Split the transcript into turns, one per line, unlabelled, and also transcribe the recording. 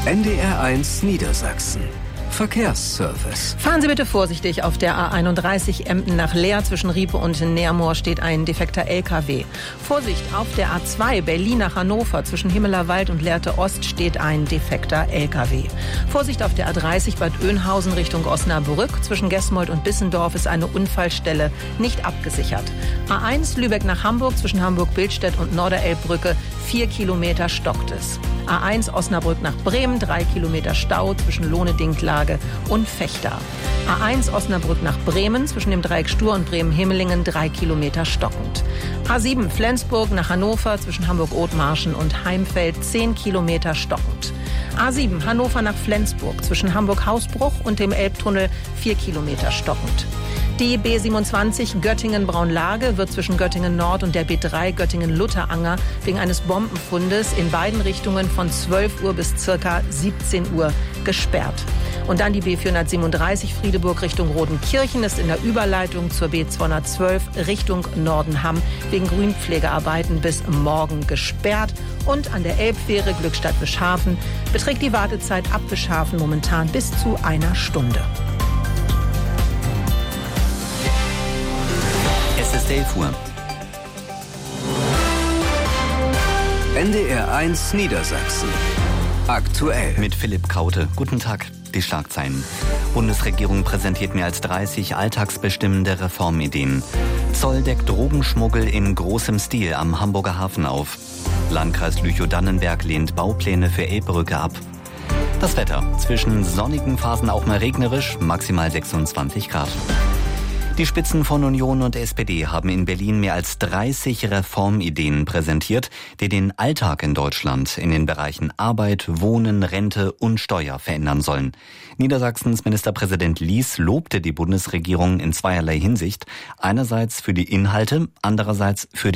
NDR1 Niedersachsen. Verkehrsservice.
Fahren Sie bitte vorsichtig. Auf der A31 Emden nach Leer zwischen Riepe und Neermoor steht ein defekter LKW. Vorsicht, auf der A2 Berlin nach Hannover zwischen Himmelerwald und Lehrte Ost steht ein defekter LKW. Vorsicht, auf der A30 Bad Oeynhausen Richtung Osnabrück zwischen Gesmold und Bissendorf ist eine Unfallstelle nicht abgesichert. A1 Lübeck nach Hamburg zwischen Hamburg-Billstedt und Norderelbbrücke 4 Kilometer stockt es. A1 Osnabrück nach Bremen, 3 Kilometer Stau zwischen Lohne-Dinklage und Vechta. A1 Osnabrück nach Bremen zwischen dem Dreieck Stur und Bremen-Himmelingen, 3 Kilometer stockend. A7 Flensburg nach Hannover zwischen Hamburg-Othmarschen und Heimfeld, 10 Kilometer stockend. A7 Hannover nach Flensburg zwischen Hamburg-Hausbruch und dem Elbtunnel, 4 Kilometer stockend. Die B27 Göttingen-Braunlage wird zwischen Göttingen-Nord und der B3 Göttingen-Lutteranger wegen eines Bombenfundes in beiden Richtungen von 12 Uhr bis ca. 17 Uhr gesperrt. Und dann die B437 Friedeburg Richtung Rodenkirchen ist in der Überleitung zur B212 Richtung Nordenham wegen Grünpflegearbeiten bis morgen gesperrt. Und an der Elbfähre Glückstadt-Wischhafen beträgt die Wartezeit ab Wischhafen momentan bis zu einer Stunde.
Es ist 11 Uhr.
NDR1 Niedersachsen. Aktuell.
Mit Philipp Kraute. Guten Tag. Die Schlagzeilen. Bundesregierung präsentiert mehr als 30 alltagsbestimmende Reformideen. Zoll deckt Drogenschmuggel in großem Stil am Hamburger Hafen auf. Landkreis Lüchow-Dannenberg lehnt Baupläne für Elbbrücke ab. Das Wetter. Zwischen sonnigen Phasen auch mal regnerisch, maximal 26 Grad. Die Spitzen von Union und SPD haben in Berlin mehr als 30 Reformideen präsentiert, die den Alltag in Deutschland in den Bereichen Arbeit, Wohnen, Rente und Steuer verändern sollen. Niedersachsens Ministerpräsident Lies lobte die Bundesregierung in zweierlei Hinsicht. Einerseits für die Inhalte, andererseits für